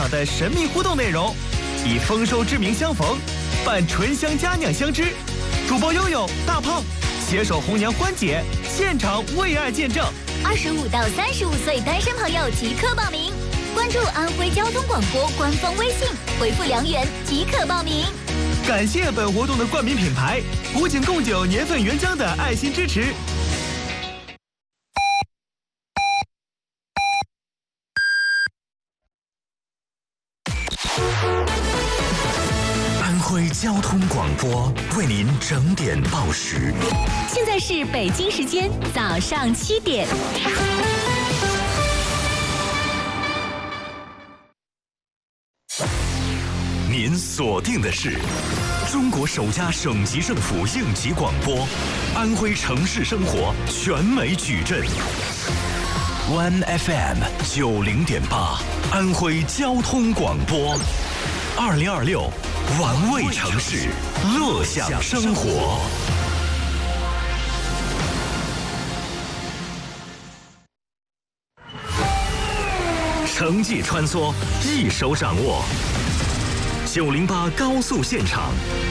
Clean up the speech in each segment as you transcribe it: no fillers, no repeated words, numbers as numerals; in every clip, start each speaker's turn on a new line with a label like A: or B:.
A: 场的神秘互动内容，以丰收之名相逢，伴醇香佳酿相知。主播悠悠、大胖携手红娘欢姐，现场为爱见证。
B: 25到35岁单身朋友即刻报名，关注安徽交通广播官方微信，回复2元即可报名。
A: 感谢本活动的冠名品牌古井贡酒年份原浆的爱心支持。
C: 安徽交通广播为您整点报时。
B: 现在是北京时间早上7点。
C: 您锁定的是中国首家省级政府应急广播，安徽城市生活全美矩阵。One FM 90.8，安徽交通广播，2026玩味城市，乐享生活。城际穿梭，一手掌握。908高速现场。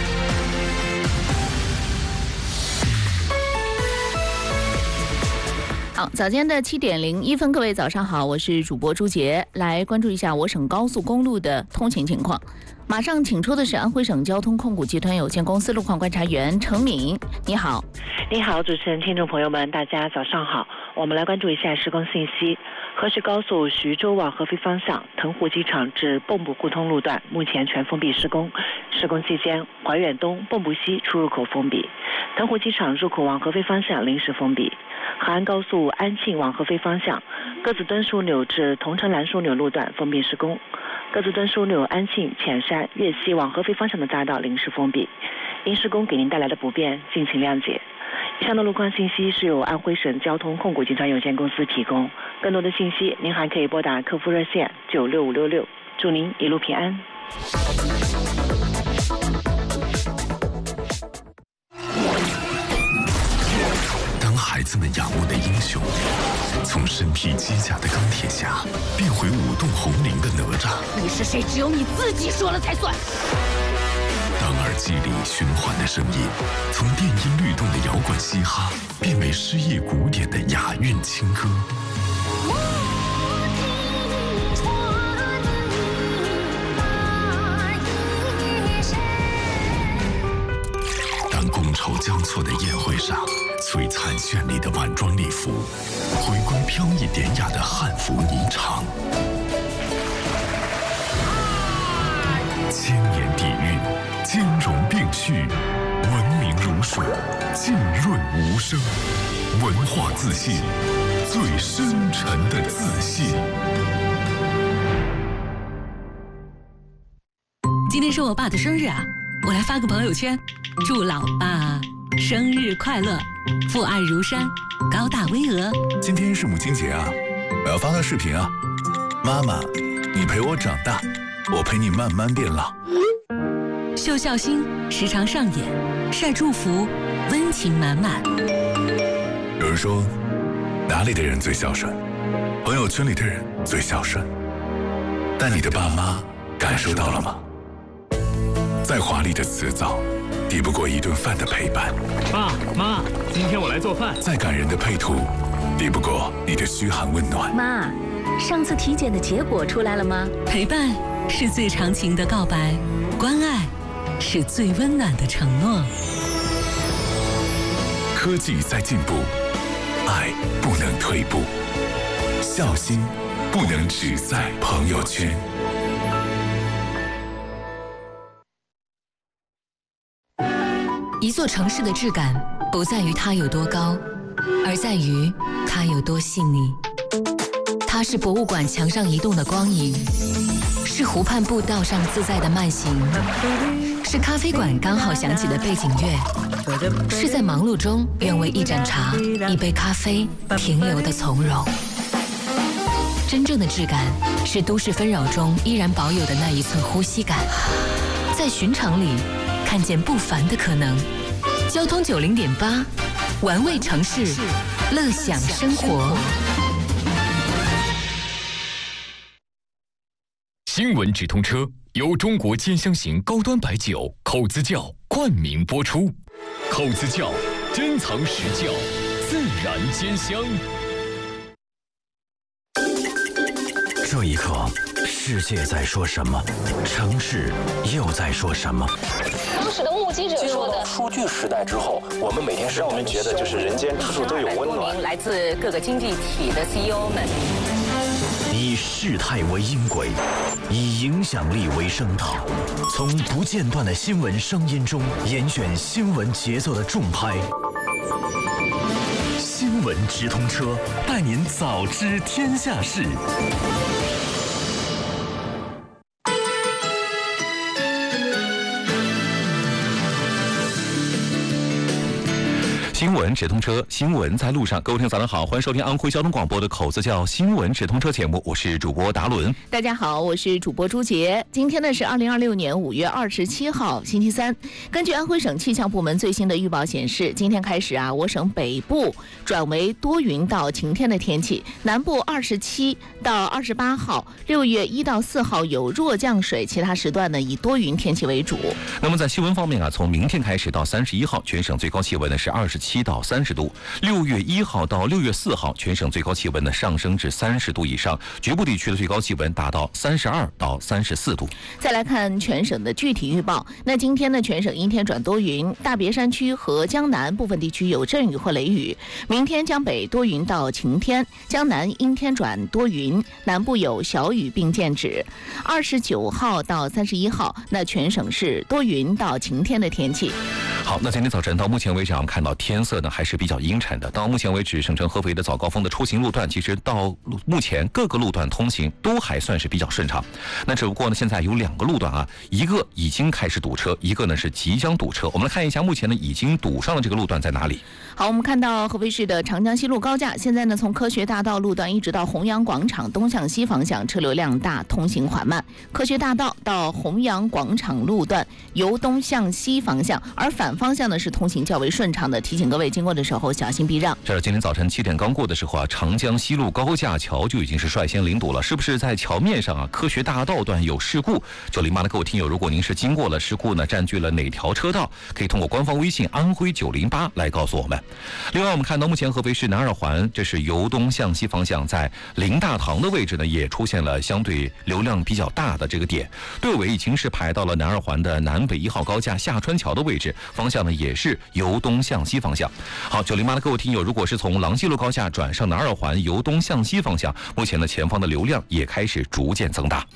D: 好，早间的7点01分，各位早上好，我是主播朱杰，来关注一下我省高速公路的通勤情况。马上请出的是安徽省交通控股集团有限公司路况观察员程敏，你好。
E: 你好，主持人、听众朋友们，大家早上好。我们来关注一下施工信息。河石高速徐州往合肥方向腾湖机场至蚌埠互通路段目前全封闭施工，施工期间怀远东、蚌埠西出入口封闭，腾湖机场入口往合肥方向临时封闭。海安高速安庆往合肥方向鸽子墩枢纽至桐城栏枢纽路段封闭施工，鸽子墩枢纽安庆、潜山、粤西往合肥方向的匝道临时封闭，因施工给您带来的不便，敬请谅解。以上的路况信息是由安徽省交通控股集团有限公司提供，更多的信息您还可以拨打客服热线96566，祝您一路平安。
F: 当孩子们仰慕的英雄从身披机甲的钢铁侠变回舞动红绫的哪吒，
G: 你是谁只有你自己说了才算。
F: 当耳机里循环的声音从电音律动的摇滚嘻哈变为诗意古典的雅韵情歌，当觥筹交错的宴会上璀璨绚丽的晚装礼服回归飘逸典雅的汉服霓裳，千年底蕴兼容并蓄，文明如水，浸润无声，文化自信，最深沉的自信。
G: 今天是我爸的生日啊，我来发个朋友圈，祝老爸生日快乐，父爱如山，高大巍峨。
F: 今天是母亲节啊，我要发个视频啊。妈妈，你陪我长大，我陪你慢慢变老。
G: 秀孝心时常上演，晒祝福，温情满满。
F: 有人说，哪里的人最孝顺？朋友圈里的人最孝顺。但你的爸妈感受到了吗？再华丽的辞藻，抵不过一顿饭的陪伴。
H: 爸妈，今天我来做饭。
F: 再感人的配图，抵不过你的嘘寒问暖。
B: 妈，上次体检的结果出来了吗？
G: 陪伴是最长情的告白，关爱是最温暖的承诺。
F: 科技在进步，爱不能退步，孝心不能只在朋友圈。
I: 一座城市的质感不在于它有多高，而在于它有多细腻。它是博物馆墙上移动的光影，是湖畔步道上自在的慢行，是咖啡馆刚好响起的背景乐，是在忙碌中愿为一盏茶、一杯咖啡停留的从容。真正的质感是都市纷扰中依然保有的那一寸呼吸感，在寻常里看见不凡的可能。交通90.8，玩味城市，乐享生活。
J: 新闻直通车由中国兼香型高端白酒口子窖冠名播出。口子窖珍藏实窖，自然兼香。
C: 这一刻，世界在说什么？城市又在说什么？
K: 当时的目击者说的，
L: 数据时代之后，我们每天让我们觉得就是人间处处都有温暖。
K: 来自各个经济体的 CEO 们，
C: 以事态为音轨，以影响力为声塔，从不间断的新闻声音中严选新闻节奏的重拍。新闻直通车，带您早知天下事。
M: 新闻直通车，新闻在路上。各位听众早上好，欢迎收听安徽交通广播的口子窖新闻直通车节目，我是主播达伦。
D: 大家好，我是主播朱杰。今天呢是2026年5月27号，星期三。根据安徽省气象部门最新的预报显示，今天开始我省北部转为多云到晴天的天气，南部27到28号，6月1到4号有弱降水，其他时段呢以多云天气为主。
M: 那么在气温方面从明天开始到31号，全省最高气温呢是27到30度。6月1号到6月4号，全省最高气温呢上升至30度以上，局部地区的最高气温达到32到34度。
D: 再来看全省的具体预报，那今天呢，全省阴天转多云，大别山区和江南部分地区有阵雨或雷雨。明天江北多云到晴天，江南阴天转多云，南部有小雨并见止。29号到31号，那全省是多云到晴天的天气。
M: 好，那今天早晨到目前为止，我们看到天色呢还是比较阴沉的。到目前为止，省城合肥的早高峰的出行路段，其实到目前各个路段通行都还算是比较顺畅。那只不过呢，现在有2个路段一个已经开始堵车，一个呢是即将堵车。我们来看一下目前呢已经堵上的这个路段在哪里。
D: 好，我们看到合肥市的长江西路高架，现在呢从科学大道路段一直到弘扬广场东向西方向，车流量大，通行缓慢。科学大道到弘扬广场路段由东向西方向，而反方向呢是通行较为顺畅的，提醒各位经过的时候小心避让。
M: 这是今天早晨7点刚过的时候长江西路高架桥就已经是率先临堵了。是不是在桥面上科学大道段有事故？908的各位听友，如果您是经过了事故呢，占据了哪条车道，可以通过官方微信安徽908来告诉我们。另外，我们看到目前合肥市南二环，这是由东向西方向，在林大堂的位置呢，也出现了相对流量比较大的这个点，队尾已经是排到了南二环的南北1号高架下川桥的位置，方向呢也是由东向西方向。好，908的各位听友，如果是从郎西路高架转上南二环由东向西方向，目前呢前方的流量也开始逐渐增大。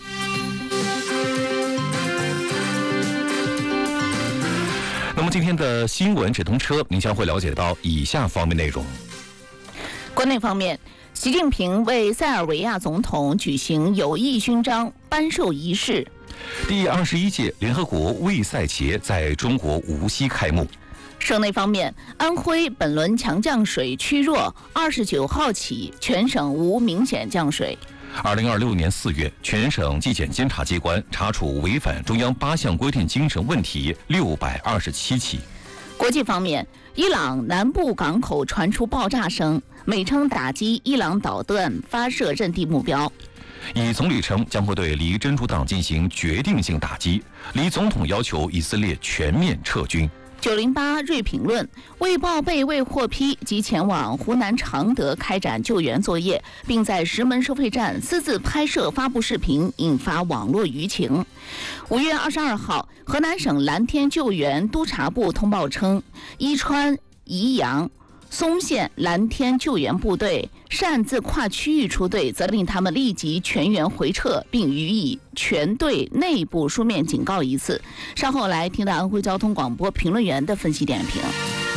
M: 那么今天的新闻直通车，您将会了解到以下方面内容。
D: 国内方面，习近平为塞尔维亚总统举行友谊勋章颁授仪式。
M: 第21届联合国卫赛节在中国无锡开幕。
D: 省内方面，安徽本轮强降水趋弱，29号起全省无明显降水。
M: 2026年4月，全省纪检监察机关查处违反中央8项规定精神问题627起。
D: 国际方面，伊朗南部港口传出爆炸声，美称打击伊朗导弹发射阵地目标。
M: 以总理称将会对黎真主党进行决定性打击，黎总统要求以色列全面撤军。
D: 908锐评论，为报备未获批即前往湖南常德开展救援作业，并在石门收费站私自拍摄发布视频，引发网络舆情。5月22号，河南省蓝天救援督察部通报称，伊川、宜阳、松县蓝天救援部队擅自跨区域出队，责令他们立即全员回撤，并予以全队内部书面警告一次。稍后来听到安徽交通广播评论员的分析点评。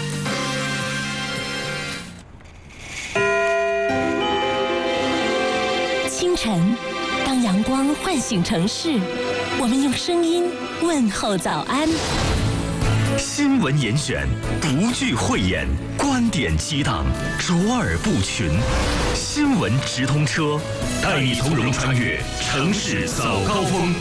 N: 清晨，当阳光唤醒城市，我们用声音问候早安。
C: 新闻严选，不惧讳言，观点激荡，卓尔不群。新闻直通车，带你从容穿越城市早高峰。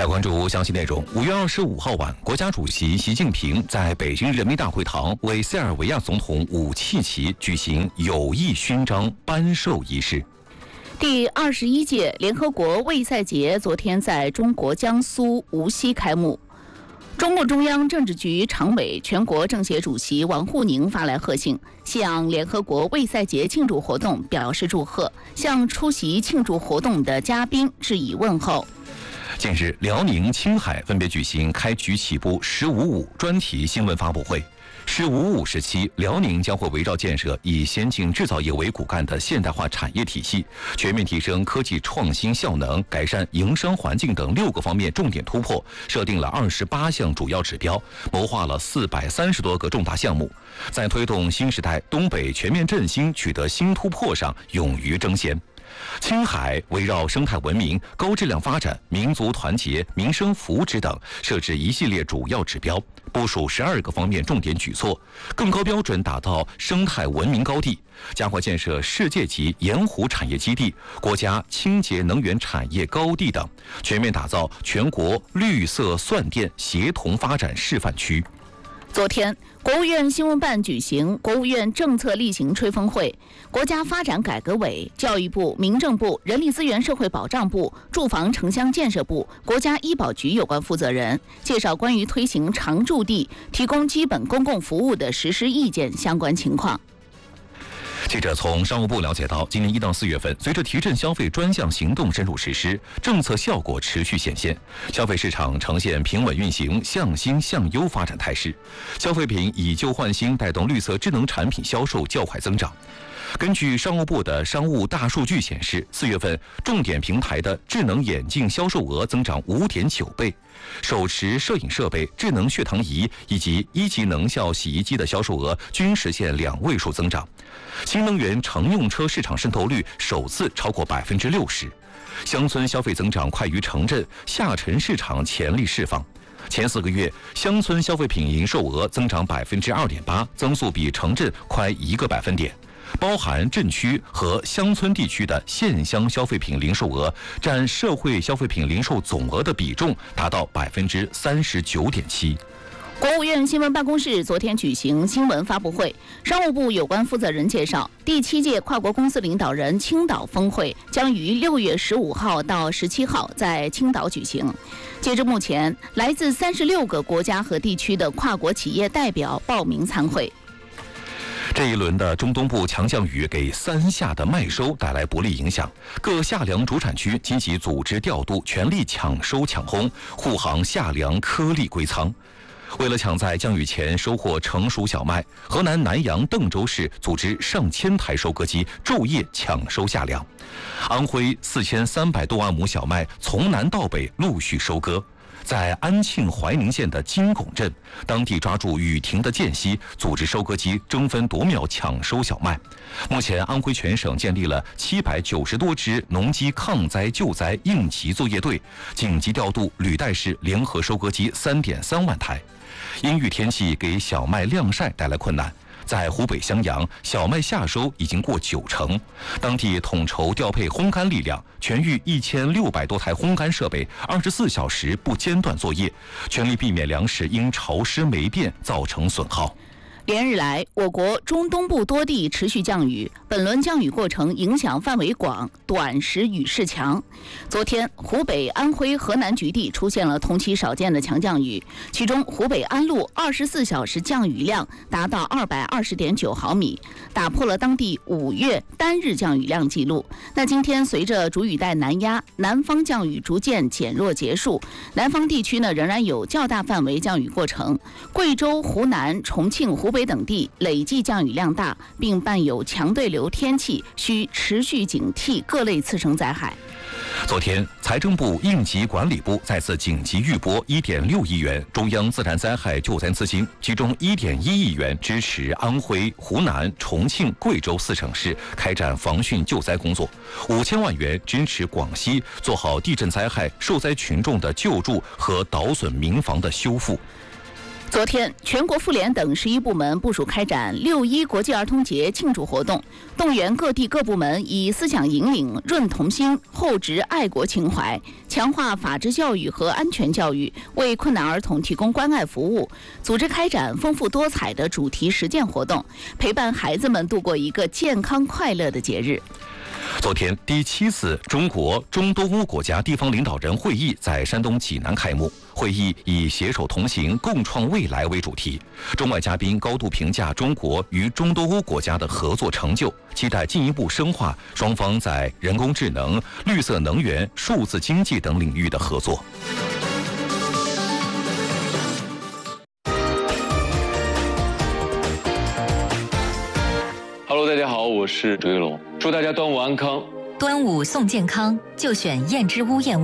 M: 来关注详细内容。5月25号晚，国家主席习近平在北京人民大会堂为塞尔维亚总统武契奇举行友谊勋章颁授仪式。
D: 第21届联合国卫赛节昨天在中国江苏无锡开幕。中共中央政治局常委、全国政协主席王沪宁发来贺信，向联合国卫赛节庆祝活动表示祝贺，向出席庆祝活动的嘉宾致以问候。
M: 近日，辽宁、青海分别举行开局起步“15+5”专题新闻发布会。“15+5”时期，辽宁将会围绕建设以先进制造业为骨干的现代化产业体系，全面提升科技创新效能，改善营商环境等6个方面重点突破，设定了28项主要指标，谋划了430多个重大项目，在推动新时代东北全面振兴取得新突破上勇于争先。青海围绕生态文明、高质量发展、民族团结、民生福祉等，设置一系列主要指标，部署12个方面重点举措，更高标准打造生态文明高地，加快建设世界级盐湖产业基地、国家清洁能源产业高地等，全面打造全国绿色蒜电协同发展示范区。
D: 昨天，国务院新闻办举行国务院政策例行吹风会，国家发展改革委、教育部、民政部、人力资源社会保障部、住房城乡建设部、国家医保局有关负责人介绍关于推行常住地提供基本公共服务的实施意见相关情况。
M: 记者从商务部了解到，今年1到4月份，随着提振消费专项行动深入实施，政策效果持续显现，消费市场呈现平稳运行、向新向优发展态势，消费品以旧换新带动绿色智能产品销售较快增长。根据商务部的商务大数据显示，4月份重点平台的智能眼镜销售额增长5.9倍，手持摄影设备、智能血糖仪以及1级能效洗衣机的销售额均实现2位数增长。新能源乘用车市场渗透率首次超过60%，乡村消费增长快于城镇，下沉市场潜力释放。前4个月，乡村消费品营售额增长2.8%，增速比城镇快1个百分点。包含镇区和乡村地区的县乡消费品零售额占社会消费品零售总额的比重达到39.7%。
D: 国务院新闻办公室昨天举行新闻发布会，商务部有关负责人介绍，第7届跨国公司领导人青岛峰会将于6月15号到17号在青岛举行。截至目前，来自36个国家和地区的跨国企业代表报名参会。
M: 这一轮的中东部强降雨给3夏的麦收带来不利影响，各夏粮主产区积极组织调度，全力抢收抢烘，护航夏粮颗粒归仓。为了抢在降雨前收获成熟小麦，河南南阳邓州市组织上千台收割机昼夜抢收夏粮。安徽4300多万亩小麦从南到北陆续收割。在安庆怀宁县的金拱镇，当地抓住雨停的间隙，组织收割机争分夺秒抢收小麦。目前，安徽全省建立了790多支农机抗灾救灾应急作业队，紧急调度履带式联合收割机3.3万台。阴雨天气给小麦晾晒带来困难。在湖北襄阳，小麦夏收已经过90%，当地统筹调配烘干力量，全域1600多台烘干设备，24小时不间断作业，全力避免粮食因潮湿霉变造成损耗。
D: 连日来，我国中东部多地持续降雨，本轮降雨过程影响范围广，短时雨势强。昨天，湖北、安徽、河南局地出现了同期少见的强降雨，其中湖北安陆24小时降雨量达到220.9毫米，打破了当地5月单日降雨量记录。那今天随着主雨带南压，南方降雨逐渐减弱结束，南方地区呢仍然有较大范围降雨过程，贵州、湖南、重庆、湖北等地累计降雨量大，并伴有强对流天气，需持续警惕各类次生灾害。
M: 昨天，财政部应急管理部再次紧急预拨1.6亿元中央自然灾害救灾资金，其中1.1亿元支持安徽、湖南、重庆、贵州4省市开展防汛救灾工作，5000万元支持广西做好地震灾害受灾群众的救助和倒损民房的修复。
D: 昨天，全国妇联等11部门部署开展6·1国际儿童节庆祝活动，动员各地各部门以思想引领、润童心、厚植爱国情怀，强化法治教育和安全教育，为困难儿童提供关爱服务，组织开展丰富多彩的主题实践活动，陪伴孩子们度过一个健康快乐的节日。
M: 昨天，第7次中国中东欧国家地方领导人会议在山东济南开幕。会议以携手同行、共创未来为主题。中外嘉宾高度评价中国与中东欧国家的合作成就，期待进一步深化双方在人工智能、绿色能源、数字经济等领域的合作。
O: Hello， 大家好，我是周跃龙，祝大家端午安康。
I: 端午送健康，就选燕之屋燕窝。